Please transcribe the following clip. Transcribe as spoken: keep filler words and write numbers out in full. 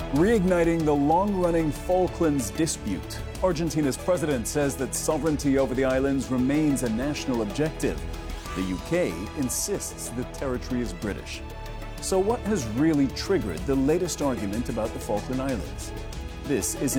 Reigniting the long-running Falklands dispute. Argentina's president says that sovereignty over the islands remains a national objective. The U K insists the territory is British. So what has really triggered the latest argument about the Falkland Islands? This is